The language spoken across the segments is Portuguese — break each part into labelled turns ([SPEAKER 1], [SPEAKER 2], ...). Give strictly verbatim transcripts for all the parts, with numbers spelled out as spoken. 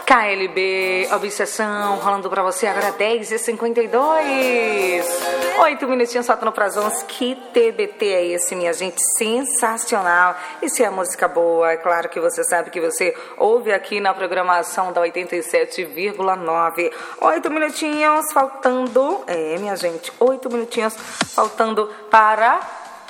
[SPEAKER 1] K L B, Obsessão, rolando pra você agora dez e cinquenta e dois. Oito minutinhos faltando pras onze. Que T B T é esse, minha gente? Sensacional. E se é música boa, é claro que você sabe que você ouve aqui na programação da oitenta e sete vírgula nove. Oito minutinhos faltando, é, minha gente, oito minutinhos faltando para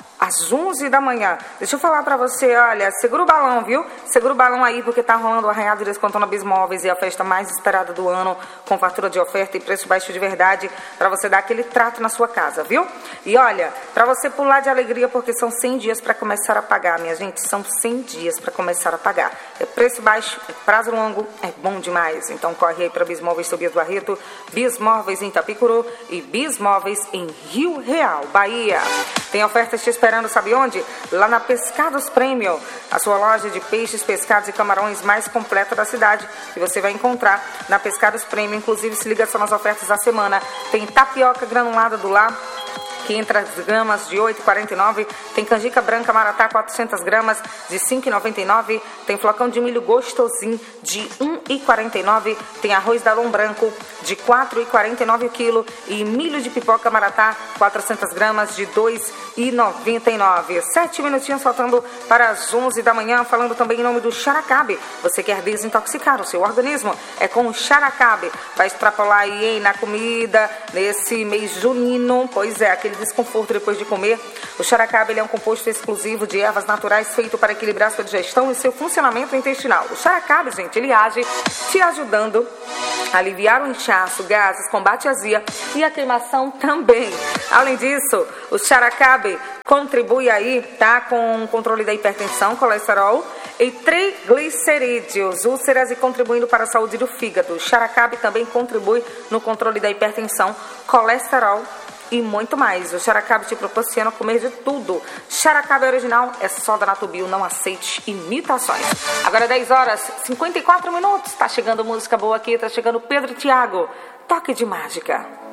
[SPEAKER 1] às onze da manhã. Deixa eu falar pra você, olha, segura o balão, viu? Segura o balão aí, porque tá rolando o arranhado de desconto na Bismóveis e a festa mais esperada do ano, com fartura de oferta e preço baixo de verdade, pra você dar aquele trato na sua casa, viu? E olha, pra você pular de alegria, porque são cem dias pra começar a pagar, minha gente, são cem dias pra começar a pagar. É preço baixo, é prazo longo, é bom demais. Então corre aí pra Bismóveis Tobias Barreto, Bismóveis em Itapicuru e Bismóveis em Rio Real, Bahia. Tem ofertas te esperando. Esperando, sabe onde? Lá na Pescados Premium, a sua loja de peixes, pescados e camarões mais completa da cidade, que você vai encontrar na Pescados Premium. Inclusive, se liga só nas ofertas da semana. Tem tapioca granulada do Lar, quinhentas gramas de oito e quarenta e nove. Tem canjica branca Maratá quatrocentas gramas de cinco e noventa e nove. Tem flocão de milho gostosinho de um e quarenta e nove. Tem arroz Dalon branco de quatro e quarenta e nove o quilo. E milho de pipoca Maratá quatrocentas gramas de dois e noventa e nove. Sete minutinhos faltando para as onze da manhã. Falando também em nome do Xaracabe. Você quer desintoxicar o seu organismo? É com o Xaracabe. Vai extrapolar aí, hein, na comida nesse mês junino. Pois é, aquele desconforto depois de comer. O Xaracabe, ele é um composto exclusivo de ervas naturais feito para equilibrar sua digestão e seu funcionamento intestinal. O Xaracabe, gente, ele age te ajudando a aliviar o inchaço, gases, combate a azia e a queimação também. Além disso, o Xaracabe contribui aí, tá, com o controle da hipertensão, colesterol e triglicerídeos, úlceras e contribuindo para a saúde do fígado. O Xaracabe também contribui no controle da hipertensão, colesterol e muito mais. O Xaracabe te proporciona comer de tudo. Xaracabe original é só da Natubio, não aceite imitações. Agora dez horas e cinquenta e quatro minutos. Tá chegando música boa aqui, tá chegando Pedro e Thiago. Toque de mágica.